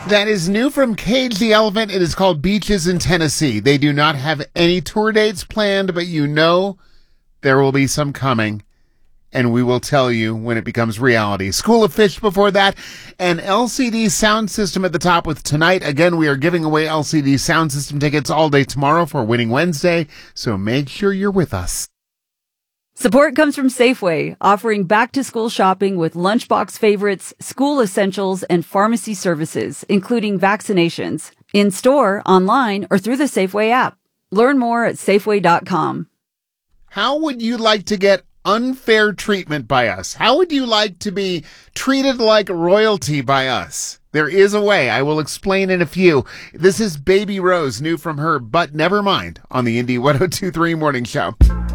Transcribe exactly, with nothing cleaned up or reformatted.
That is new from Cage the Elephant. It is called Beaches in Tennessee. They do not have any tour dates planned, but you know there will be some coming, and we will tell you when it becomes reality. School of Fish before that, an L C D sound system at the top with Tonight. Again, we are giving away L C D sound system tickets all day tomorrow for Winning Wednesday, so make sure you're with us. Support comes from Safeway, offering back-to-school shopping with lunchbox favorites, school essentials, and pharmacy services, including vaccinations, in-store, online, or through the Safeway app. Learn more at Safeway dot com. How would you like to get unfair treatment by us? How would you like to be treated like royalty by us? There is a way. I will explain in a few. This is Baby Rose, new from her, But Never Mind, on the Indie one oh two point three Morning Show.